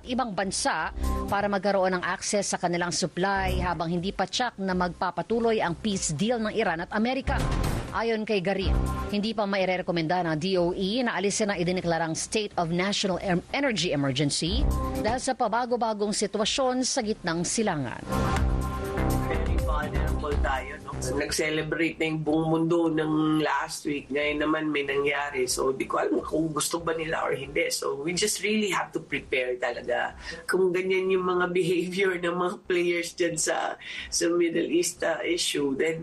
ibang bansa para magkaroon ng access sa kanilang supply habang hindi pa tiyak na magpapatuloy ang peace deal ng Iran at Amerika. Ayon kay Garin, hindi pa mairekomenda ng DOE na alisin ang idineklarang State of National Energy Emergency dahil sa pabago-bagong sitwasyon sa gitnang silangan. Very vulnerable tayo. No? Nag-celebrate na yung buong mundo ng last week. Ngayon naman may nangyari. So, di ko alam kung gusto ba nila or hindi. So, we just really have to prepare talaga. Kung ganyan yung mga behavior ng mga players dyan sa Middle East issue, then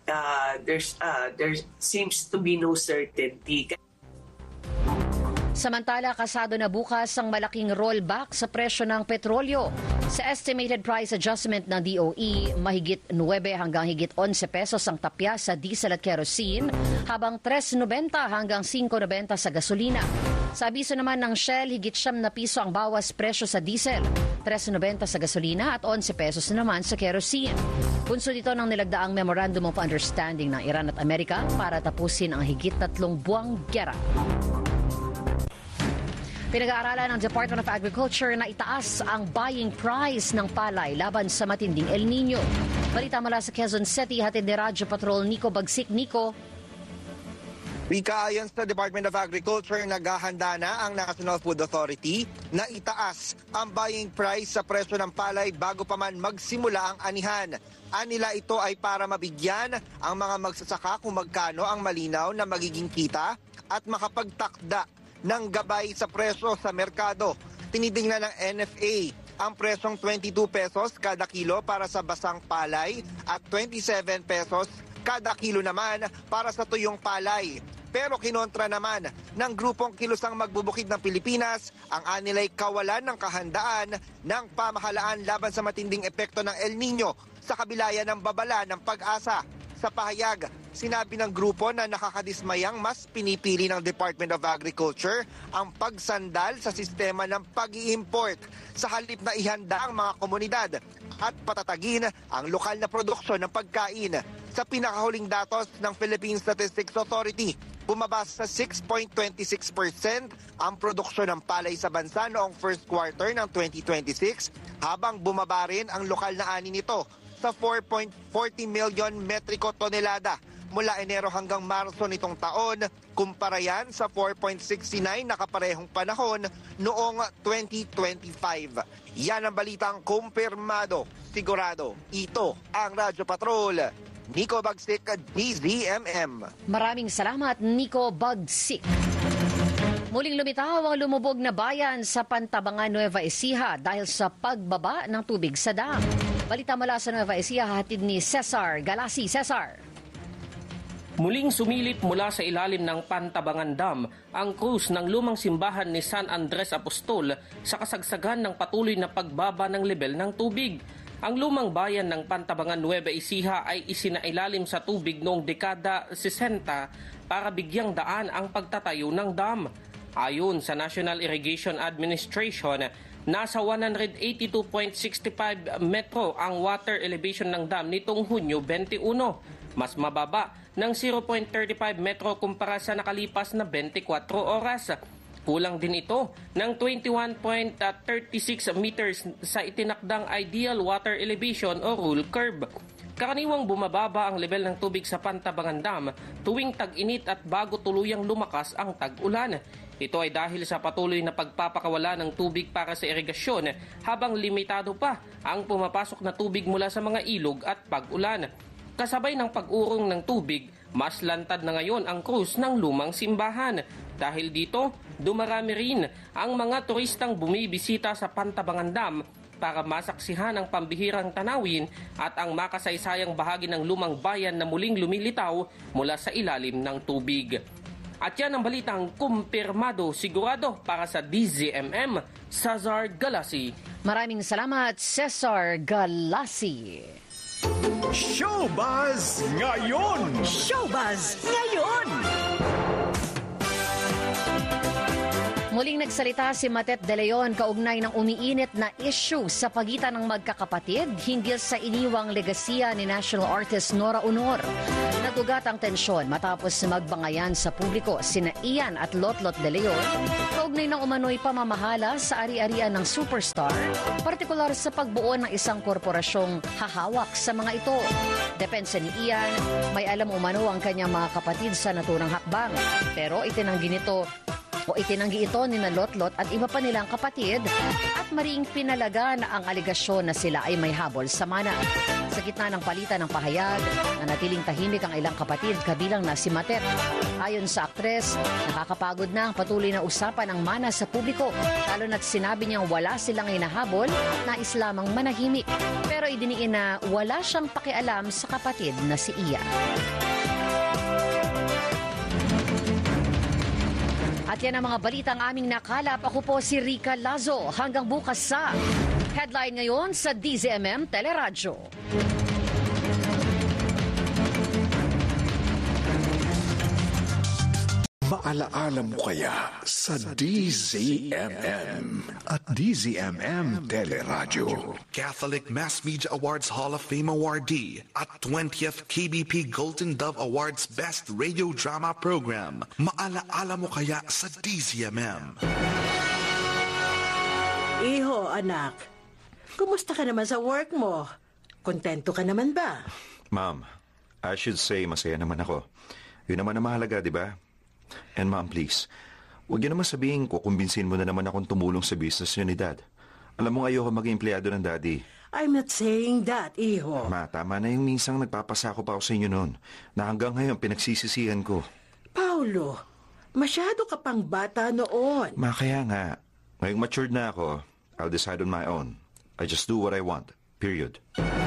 there seems to be no certainty. Samantala, kasado na bukas ang malaking rollback sa presyo ng petrolyo. Sa estimated price adjustment ng DOE, mahigit 9 hanggang higit 11 pesos ang tapya sa diesel at kerosene, habang 3.90 hanggang 5.90 sa gasolina. Sa abiso naman ng Shell, higit 9 piso ang bawas presyo sa diesel, 3.90 sa gasolina at 11 pesos naman sa kerosene. Bunso dito ng nilagdaang Memorandum of Understanding ng Iran at Amerika para tapusin ang higit 3 buwang giyera. Pinag-aaralan ng Department of Agriculture na itaas ang buying price ng palay laban sa matinding El Nino. Balita mula sa Quezon City, hatid ni Radyo Patrol Nico Bagsik. Nico. Rika, ayon sa Department of Agriculture, naghahanda na ang National Food Authority na itaas ang buying price sa presyo ng palay bago pa man magsimula ang anihan. Anila ito ay para mabigyan ang mga magsasaka kung magkano ang malinaw na magiging kita at makapagtakda ng gabay sa presyo sa merkado. Tinitingnan ng NFA ang presyong 22 pesos kada kilo para sa basang palay at 27 pesos kada kilo naman para sa tuyong palay. Pero kinontra naman ng grupong Kilusang Magbubukid ng Pilipinas ang anilay kawalan ng kahandaan ng pamahalaan laban sa matinding epekto ng El Nino sa kabilayan ng babala ng Pag-asa. Sa pahayag, sinabi ng grupo na nakakadismayang mas pinipili ng Department of Agriculture ang pagsandal sa sistema ng pag-i-import sa halip na ihanda ang mga komunidad at patatagin ang lokal na produksyon ng pagkain. Sa pinakahuling datos ng Philippine Statistics Authority, bumaba sa 6.26% ang produksyon ng palay sa bansa noong first quarter ng 2026, habang bumaba rin ang lokal na ani nito sa 4.40 million metriko tonelada mula Enero hanggang Marso nitong taon, kumpara yan sa 4.69 na kaparehong panahon noong 2025. Yan ang balitang kumpirmado, sigurado. Ito ang Radyo Patrol. Nico Bagsik, DZMM. Maraming salamat, Nico Bagsik. Muling lumitaw ang lumubog na bayan sa Pantabangan, Nueva Ecija dahil sa pagbaba ng tubig sa dam. Balita mula sa Nueva Ecija, hatid ni Cesar Galasi. Cesar. Muling sumilip mula sa ilalim ng Pantabangan Dam ang krus ng lumang simbahan ni San Andres Apostol sa kasagsagan ng patuloy na pagbaba ng level ng tubig. Ang lumang bayan ng Pantabangan, Nueva Ecija ay isinailalim sa tubig noong dekada 60 para bigyang daan ang pagtatayo ng dam. Ayon sa National Irrigation Administration, nasa 182.65 metro ang water elevation ng dam nitong Hunyo 21, mas mababa ng 0.35 metro kumpara sa nakalipas na 24 oras. Kulang din ito ng 21.36 meters sa itinakdang ideal water elevation o rule curve. Karaniwang bumababa ang level ng tubig sa Pantabangan Dam tuwing tag-init at bago tuluyang lumakas ang tag-ulan. Ito ay dahil sa patuloy na pagpapakawala ng tubig para sa irigasyon habang limitado pa ang pumapasok na tubig mula sa mga ilog at pag-ulan. Kasabay ng pag-urong ng tubig, mas lantad na ngayon ang krus ng lumang simbahan. Dahil dito, dumarami rin ang mga turistang bumibisita sa Pantabangan Dam para masaksihan ang pambihirang tanawin at ang makasaysayang bahagi ng lumang bayan na muling lumilitaw mula sa ilalim ng tubig. At yan ang balitang kumpirmado, sigurado para sa DZMM, Cesar Galasi. Maraming salamat, Cesar Galasi. Showbuzz ngayon! Showbuzz ngayon! Muling nagsalita si Matet De Leon kaugnay ng umiinit na issue sa pagitan ng magkakapatid hinggil sa iniwang legasiya ni national artist Nora Honor. Nagugat ang tensyon matapos magbangayan sa publiko sina Ian at Lotlot De Leon kaugnay ng umano'y pamamahala sa ari-arian ng superstar, partikular sa pagbuo ng isang korporasyong hahawak sa mga ito. Depensa ni Ian, may alam umano ang kanyang mga kapatid sa naturang hakbang, pero itinanggi ito ni Lotlot at iba pa nilang kapatid at mariing pinalaga na ang aligasyon na sila ay may habol sa mana. Sa gitna ng palitan ng pahayag, nanatiling tahimik ang ilang kapatid kabilang na si Matet. Ayon sa aktres, nakakapagod na ang patuloy na usapan ng mana sa publiko, lalo na't sinabi niyang wala silang hinahabol at nais lamang manahimik. Pero idiniin na wala siyang pakialam sa kapatid na si Iya. At yan ang mga balitang aming nakalap. Ako po si Rica Lazo. Hanggang bukas sa Headline ngayon sa DZMM Teleradyo. Maalaala mo kaya sa DZMM at DZMM Teleradyo? Catholic Mass Media Awards Hall of Fame awardee at 20th KBP Golden Dove Awards Best Radio Drama Program. Maalaala mo kaya sa DZMM? Iho, anak. Kumusta ka naman sa work mo? Kontento ka naman ba? Ma'am, I should say masaya naman ako. Yun naman ang mahalaga, di ba? And ma'am, please, huwag niyo naman sabihin ko kumbinsin mo na naman akong tumulong sa business niyo ni Dad. Alam mo, ayoko maging empleyado ng Daddy. I'm not saying that, Iho. Ma, tama na yung minsang nagpapasako pa ako sa inyo noon na hanggang ngayon pinagsisisihan ko. Paulo, masyado ka pang bata noon. Ma, kaya nga, ngayong matured na ako, I'll decide on my own. I just do what I want. Period.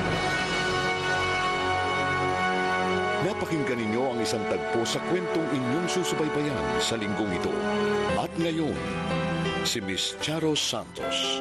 Napakinggan ninyo ang isang tagpo sa kwentong inyong susubaybayan sa linggong ito. At ngayon, si Miss Charo Santos.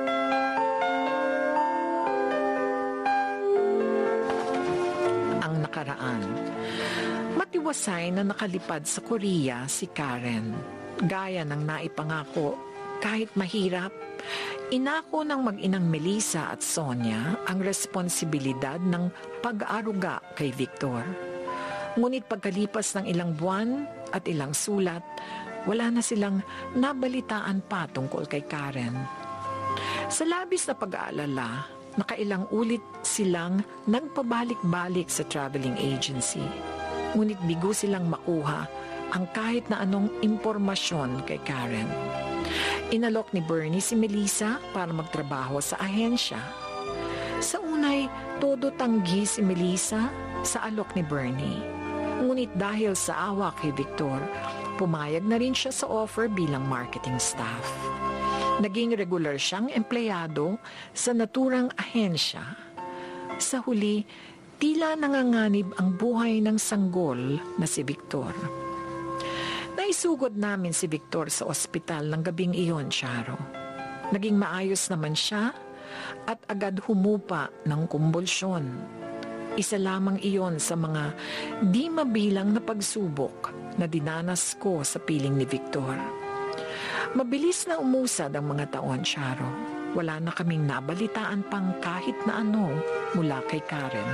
Ang nakaraan. Matiwasay na nakalipad sa Korea si Karen. Gaya ng naipangako, kahit mahirap, inako ng mag-inang Melissa at Sonia ang responsibilidad ng pag-aruga kay Victor. Ngunit pagkalipas ng ilang buwan at ilang sulat, wala na silang nabalitaan pa tungkol kay Karen. Sa labis na pag-aalala, nakailang ulit silang nagpabalik-balik sa traveling agency. Ngunit bigo silang makuha ang kahit na anong impormasyon kay Karen. Inalok ni Bernie si Melissa para magtrabaho sa ahensya. Sa unay, todo tanggi si Melissa sa alok ni Bernie. Ngunit dahil sa awa kay Victor, pumayag na rin siya sa offer bilang marketing staff. Naging regular siyang empleyado sa naturang ahensya. Sa huli, tila nanganganib ang buhay ng sanggol na si Victor. Naisugod namin si Victor sa ospital ng gabing iyon, Charo. Naging maayos naman siya at agad humupa ng kumbulsyon. Isa lamang iyon sa mga di mabilang na pagsubok na dinanas ko sa piling ni Victor. Mabilis na umusad ang mga taon, Charo. Wala na kaming nabalitaan pang kahit na ano mula kay Karen.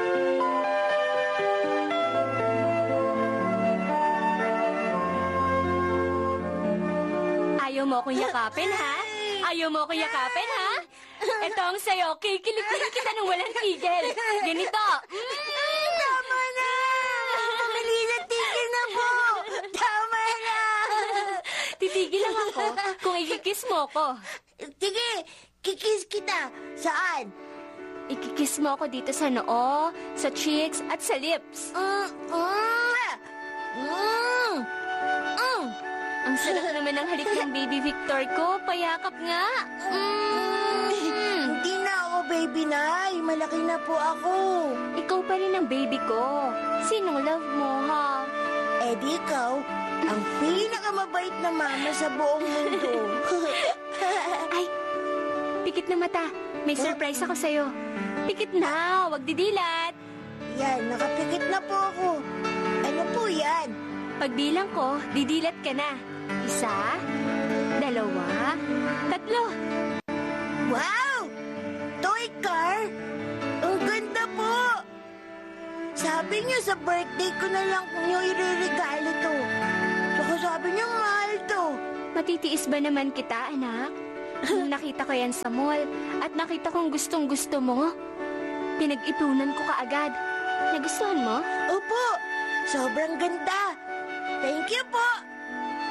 Ayaw mo akong yakapin, ha? Ayaw mo akong yakapin, ha? Ito ang sayo, kikilig-kilig kita ng walang tigil. Ganito. Tama na! Melissa, tigil na po! Tama na! Titigil lang ako kung ikikiss mo ko. Sige, kikis kita. Saan? Ikikiss mo ako dito sa noo, sa cheeks, at sa lips. Ang sarap naman ng halik ng baby Victor ko. Payakap nga. Hindi na ako baby, Nay. Malaki na po ako. Ikaw pa rin ang baby ko. Sinong love mo, ha? Eh di ikaw, ang pinakamabait na mama sa buong mundo. Ay, pikit na mata. May surprise ako sa'yo. Pikit na, wag didilat. Yan, nakapikit na po ako. Ano po yan? Pagbilang ko, didilat ka na. 1, ha? 3. Wow! Toy car? Ang ganda po! Sabi niyo sa birthday ko na lang niyo ireregalo to. Saka sabi niyo mahal to. Matitiis ba naman kita, anak? Nung nakita ko yan sa mall at nakita kong gustong-gusto mo, pinag-ipunan ko kaagad. Nagustuhan mo? Opo, sobrang ganda. Thank you po.